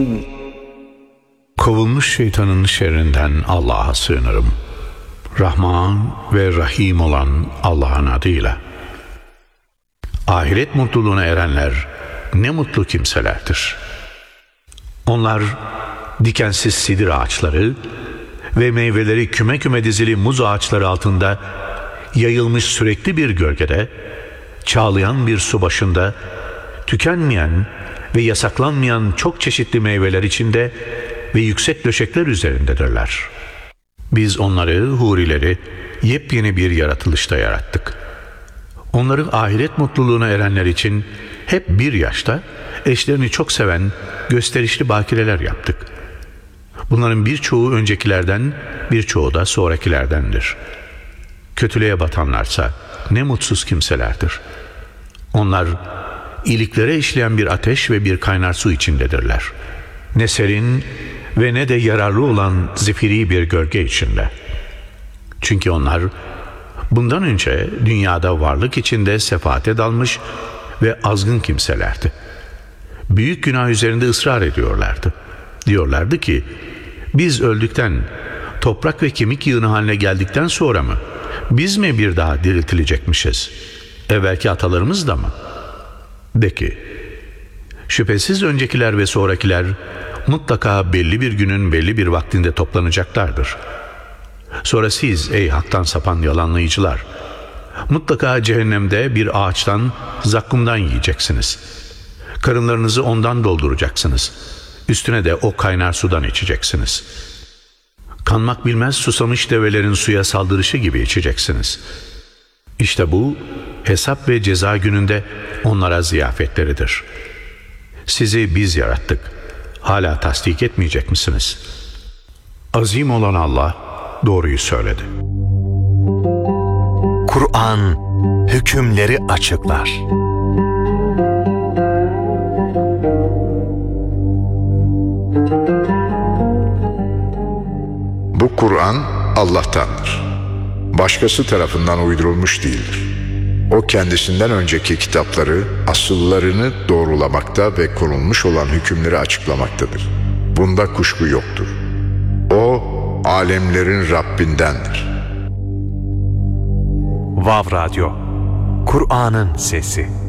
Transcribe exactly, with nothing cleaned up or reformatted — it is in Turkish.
Kovulmuş şeytanın şerrinden Allah'a sığınırım. Rahman ve Rahim olan Allah'ın adıyla. Ahiret mutluluğuna erenler ne mutlu kimselerdir. Onlar dikensiz sidir ağaçları ve meyveleri küme küme dizili muz ağaçları altında yayılmış sürekli bir gölgede, çağlayan bir su başında, tükenmeyen ve yasaklanmayan çok çeşitli meyveler içinde ve yüksek döşekler üzerindedirler. Biz onları, hurileri, yepyeni bir yaratılışta yarattık. Onları ahiret mutluluğuna erenler için hep bir yaşta, eşlerini çok seven, gösterişli bakireler yaptık. Bunların birçoğu öncekilerden, birçoğu da sonrakilerdendir. Kötülüğe batanlarsa ne mutsuz kimselerdir. Onlar iliklere işleyen bir ateş ve bir kaynar su içindedirler. Ne serin ve ne de yararlı olan zifiri bir gölge içinde. Çünkü onlar bundan önce dünyada varlık içinde sefaate dalmış ve azgın kimselerdi. Büyük günah üzerinde ısrar ediyorlardı. Diyorlardı ki, biz öldükten, toprak ve kemik yığını haline geldikten sonra mı, biz mi bir daha diriltilecekmişiz? Evvelki atalarımız da mı? De ki, şüphesiz öncekiler ve sonrakiler mutlaka belli bir günün belli bir vaktinde toplanacaklardır. Sonra siz ey haktan sapan yalanlayıcılar, mutlaka cehennemde bir ağaçtan, zakkumdan yiyeceksiniz. Karınlarınızı ondan dolduracaksınız. Üstüne de o kaynar sudan içeceksiniz. Kanmak bilmez susamış develerin suya saldırışı gibi içeceksiniz. İşte bu hesap ve ceza gününde onlara ziyafetleridir. Sizi biz yarattık. Hala tasdik etmeyecek misiniz? Azim olan Allah doğruyu söyledi. Kur'an hükümleri açıklar. Bu Kur'an Allah'tandır. Başkası tarafından uydurulmuş değildir. O kendisinden önceki kitapları, asıllarını doğrulamakta ve konulmuş olan hükümleri açıklamaktadır. Bunda kuşku yoktur. O, alemlerin Rabbindendir. Vav Radyo, Kur'an'ın sesi.